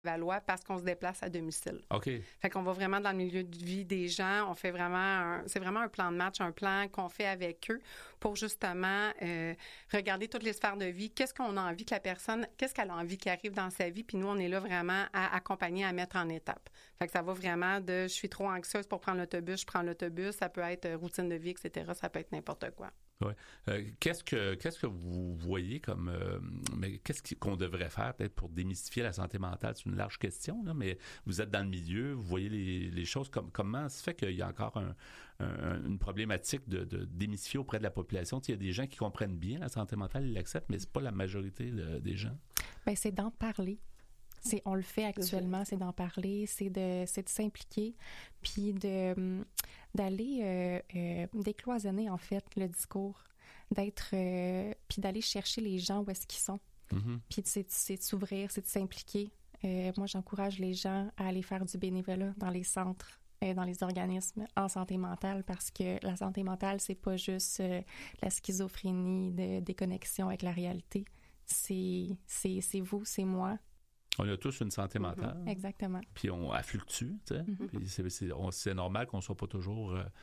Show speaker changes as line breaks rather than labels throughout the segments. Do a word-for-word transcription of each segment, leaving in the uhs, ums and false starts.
Valois parce qu'on se déplace à domicile.
OK.
Fait qu'on va vraiment dans le milieu de vie des gens. On fait vraiment, un, c'est vraiment un plan de match, un plan qu'on fait avec eux pour justement euh, regarder toutes les sphères de vie. Qu'est-ce qu'on a envie que la personne, qu'est-ce qu'elle a envie qui arrive dans sa vie. Puis nous, on est là vraiment à accompagner, à mettre en étape. Fait que ça va vraiment de, je suis trop anxieuse pour prendre l'autobus, je prends l'autobus. Ça peut être routine de vie, et cetera. Ça peut être n'importe quoi.
Ouais. Euh, qu'est-ce que qu'est-ce que vous voyez comme euh, mais qu'est-ce qu'on devrait faire peut-être pour démystifier la santé mentale? C'est une large question, là, mais vous êtes dans le milieu, vous voyez les, les choses comme comment ça fait qu'il y a encore un, un, une problématique de, de démystifier auprès de la population. Il y a des gens qui comprennent bien la santé mentale, ils l'acceptent, mais c'est pas la majorité de, des gens.
Bien, c'est d'en parler. C'est, on le fait actuellement, c'est d'en parler, c'est de, c'est de s'impliquer, puis de d'aller euh, euh, décloisonner en fait le discours, d'être, euh, puis d'aller chercher les gens où est-ce qu'ils sont, mm-hmm. puis c'est, c'est de s'ouvrir, c'est de s'impliquer. Euh, moi, j'encourage les gens à aller faire du bénévolat dans les centres, euh, dans les organismes en santé mentale, parce que la santé mentale, c'est pas juste euh, la schizophrénie, de déconnexion avec la réalité. C'est, c'est, c'est vous, c'est moi.
On a tous une santé mentale.
Mm-hmm. Exactement.
Puis on elle fluctue, tu sais. Mm-hmm. Puis c'est, c'est, on, c'est normal qu'on soit pas toujours, euh,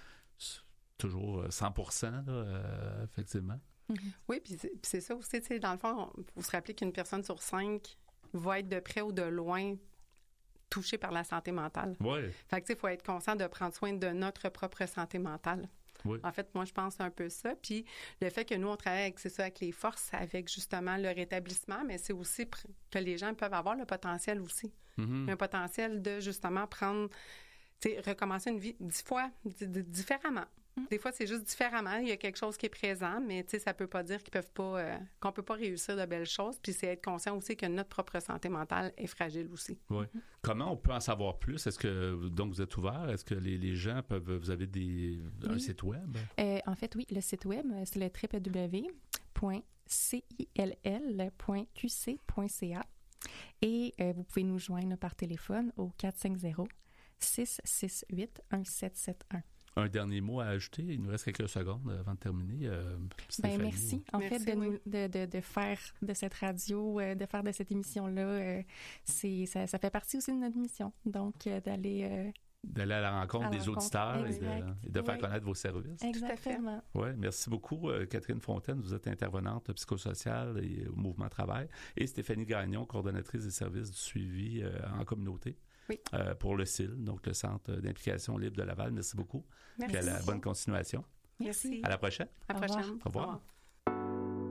toujours cent pour cent, là, euh, effectivement.
Mm-hmm. Oui, puis c'est, puis c'est ça aussi, tu sais, dans le fond, il faut se rappeler qu'une personne sur cinq va être de près ou de loin touchée par la santé mentale.
Oui.
Fait que, tu sais, il faut être conscient de prendre soin de notre propre santé mentale.
Oui.
En fait, moi, je pense un peu ça. Puis le fait que nous, on travaille avec, c'est ça, avec les forces, avec justement le rétablissement, mais c'est aussi pr- que les gens peuvent avoir le potentiel aussi. Mm-hmm. Un potentiel de justement prendre, tu sais, recommencer une vie dix fois d- d- différemment. Mm-hmm. Des fois, c'est juste différemment. Il y a quelque chose qui est présent, mais tu sais, ça peut pas dire qu'ils peuvent pas, euh, qu'on peut pas réussir de belles choses. Puis c'est être conscient aussi que notre propre santé mentale est fragile aussi.
Oui. Mm-hmm. Comment on peut en savoir plus? Est-ce que, donc, vous êtes ouvert? Est-ce que les, les gens peuvent, vous avez des, oui. un site web?
Euh, en fait, oui, le site web, c'est le w w w point c i l l point q c point c a et euh, vous pouvez nous joindre par téléphone au quatre cinq zéro, six six huit, un sept sept un. Un
dernier mot à ajouter? Il nous reste quelques secondes avant de terminer. Euh,
ben merci. En
merci,
fait, de,
oui.
nous, de, de, de faire de cette radio, euh, de faire de cette émission-là, euh, c'est, ça, ça fait partie aussi de notre mission. Donc, euh, d'aller... Euh,
d'aller à la rencontre à des rencontre. auditeurs et de, et de faire
oui.
connaître vos services.
Exactement.
Oui, merci beaucoup, euh, Catherine Fontaine. Vous êtes intervenante psychosociale et au Mouvement Travail. Et Stéphanie Gagnon, coordonnatrice des services du suivi euh, en communauté.
Oui.
Euh, pour le C I L, donc le Centre d'implication libre de Laval. Merci beaucoup.
Merci.
Et à la bonne continuation.
Merci.
À la prochaine.
À la prochaine.
Au revoir. Au revoir.